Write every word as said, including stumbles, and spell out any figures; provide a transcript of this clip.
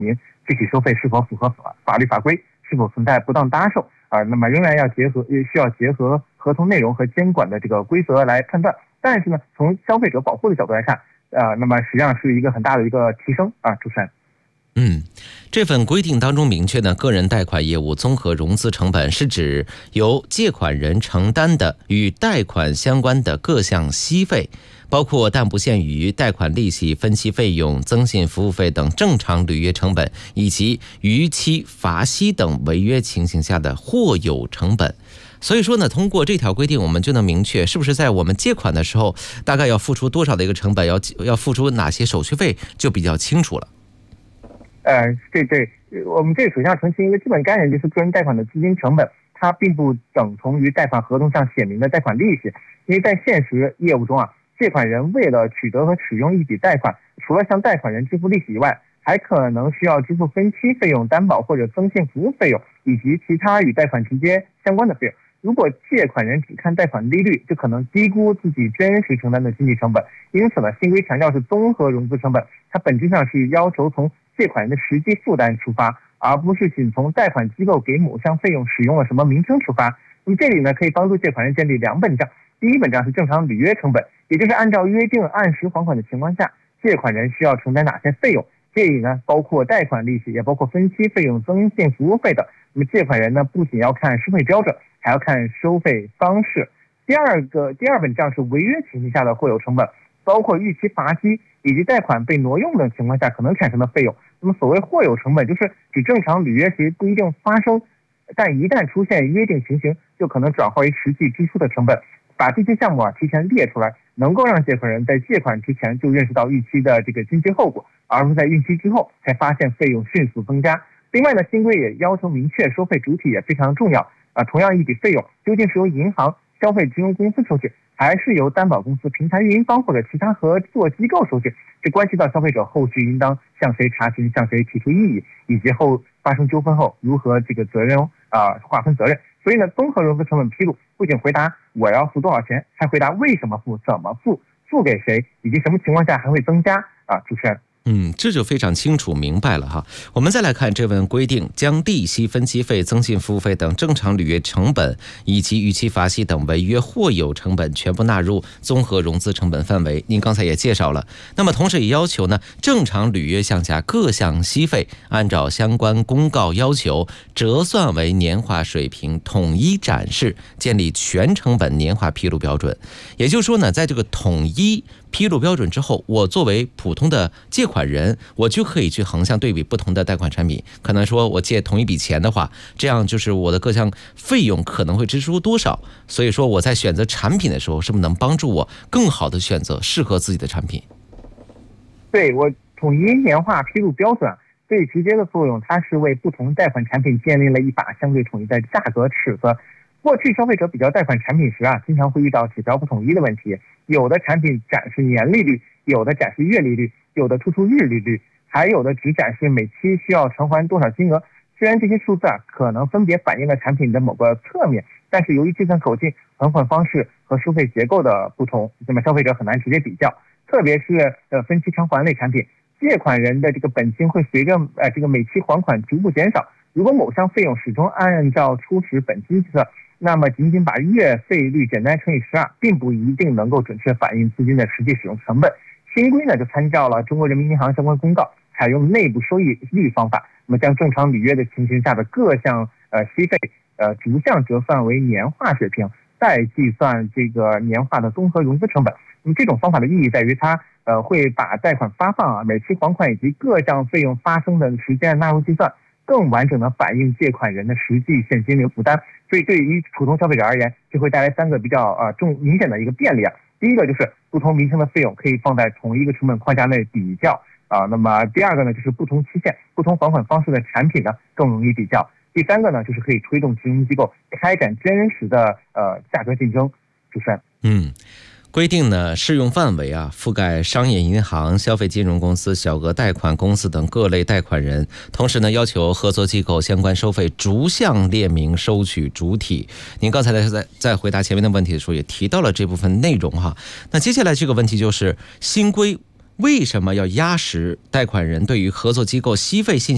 明具体收费是否符合法法律法规，是否存在不当搭售啊，那么仍然要结合需要结合合同内容和监管的这个规则来判断。但是呢，从消费者保护的角度来看，呃，那么实际上是一个很大的一个提升啊，主持人。 嗯，这份规定当中明确呢，个人贷款业务综合融资成本是指由借款人承担的与贷款相关的各项息费，包括但不限于贷款利息、分期费用、增信服务费等正常履约成本，以及逾期罚息等违约情形下的或有成本。所以说呢，通过这条规定，我们就能明确是不是在我们借款的时候，大概要付出多少的一个成本，要要付出哪些手续费，就比较清楚了。 呃，对对，我们这首先要澄清一个基本概念，就是个人贷款的资金成本，它并不等同于贷款合同上写明的贷款利息。因为在现实业务中啊，借款人为了取得和使用一笔贷款，除了向贷款人支付利息以外，还可能需要支付分期费用、担保或者增信服务费用，以及其他与贷款直接相关的费用。如果借款人只看贷款利率，就可能低估自己真实承担的经济成本。因此呢，新规强调是综合融资成本，它本质上是要求从借款人的实际负担出发，而不是仅从贷款机构给某项费用使用了什么名称出发。那么这里呢，可以帮助借款人建立两本账。第一本账是正常履约成本，也就是按照约定按时还款的情况下，借款人需要承担哪些费用。这里呢，包括贷款利息，也包括分期费用、增信服务费等。那么借款人呢，不仅要看收费标准，还要看收费方式。第二个第二本账是违约情形下的或有成本，包括逾期罚息以及贷款被挪用等情况下可能产生的费用。那么所谓或有成本，就是指正常履约时不一定发生，但一旦出现约定情形，就可能转化为实际支出的成本。把这些项目啊提前列出来，能够让借款人在借款之前就认识到逾期的这个经济后果，而不是在逾期之后才发现费用迅速增加。另外呢，新规也要求明确收费主体也非常重要啊。同样一笔费用究竟是由银行、消费金融公司收取，还是由担保公司、平台运营方或者其他合作机构收取，这关系到消费者后续应当向谁查询、向谁提出异议，以及后发生纠纷后如何这个责任啊划分责任。所以呢，综合融资成本披露不仅回答我要付多少钱，还回答为什么付、怎么付、付给谁，以及什么情况下还会增加啊。主持人。 嗯，这就非常清楚明白了哈。我们再来看这份规定，将利息、分期费、增信服务费等正常履约成本以及逾期罚息等违约或有成本全部纳入综合融资成本范围。您刚才也介绍了，那么同时也要求呢，正常履约项下各项息费按照相关公告要求折算为年化水平，统一展示，建立全成本年化披露标准。也就是说呢，在这个统一披露标准之后，我作为普通的借款人，我就可以去横向对比不同的贷款产品。可能说我借同一笔钱的话，这样就是我的各项费用可能会支出多少。所以说我在选择产品的时候，是不是能帮助我更好的选择适合自己的产品？ 对，我统一年化披露标准最直接的作用，它是为不同贷款产品建立了一把相对统一的价格尺子。过去消费者比较贷款产品时啊，经常会遇到指标不统一的问题。有的产品展示年利率，有的展示月利率，有的突出日利率，还有的只展示每期需要偿还多少金额。虽然这些数字啊可能分别反映了产品的某个侧面，但是由于计算口径、还款方式和收费结构的不同，那么消费者很难直接比较。特别是呃分期偿还类产品，借款人的这个本金会随着呃这个每期还款逐步减少。如果某项费用始终按照初始本金计算，那么仅仅把月费率简单乘以十二，并不一定能够准确反映资金的实际使用成本。新规呢就参照了中国人民银行相关公告，采用内部收益率方法，那么将正常履约的情形下的各项呃息费呃逐项折算为年化水平，再计算这个年化的综合融资成本。那么这种方法的意义在于它呃会把贷款发放啊、每期还款以及各项费用发生的时间纳入计算，更完整的反映借款人的实际现金流负担。所以对于普通消费者而言，这会带来三个比较呃重明显的一个便利啊。第一个就是不同名称的费用可以放在同一个成本框架内比较啊。那么第二个呢，就是不同期限、不同还款方式的产品呢更容易比较。第三个呢，就是可以推动金融机构开展真实的呃价格竞争。主持人， 嗯。规定呢，适用范围啊，覆盖商业银行、消费金融公司、小额贷款公司等各类贷款人。同时呢，要求合作机构相关收费逐项列明收取主体。您刚才在在回答前面的问题的时候，也提到了这部分内容哈。那接下来这个问题就是，新规为什么要压实贷款人对于合作机构息费信息